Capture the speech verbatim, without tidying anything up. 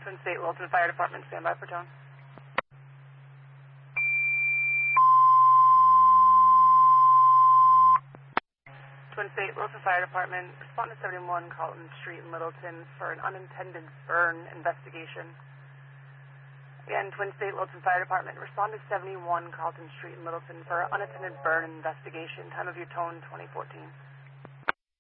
Twin State Wilton Fire Department, stand by for tone. Twin State Wilton Fire Department, respond to seventy-one Carlton Street in Littleton for an unintended burn investigation. Again, Twin State Wilton Fire Department, respond to seventy-one Carlton Street in Littleton for an unattended burn investigation. Time of your tone, twenty fourteen.